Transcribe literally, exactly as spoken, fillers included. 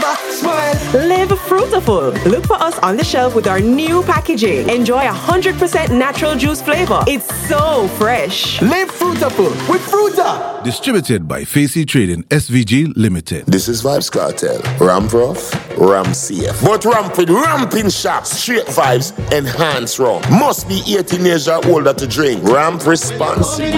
Smile. Live fruitful. Look for us on the shelf with our new packaging. Enjoy one hundred percent natural juice flavor. It's so fresh. Live fruitful with Fruta. Distributed by Facey Trading S V G Limited. This is Vibes Cartel. Ramp rough, ramp safe. But ramp with ramping shops, straight vibes, enhanced rum. Must be eighteen years or older to drink. Ramp responsibly.